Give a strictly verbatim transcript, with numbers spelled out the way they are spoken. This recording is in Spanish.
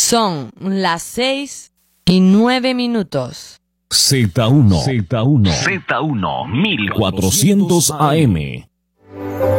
Son las seis y nueve minutos. Z uno. Z uno. Z uno. mil cuatrocientos A M.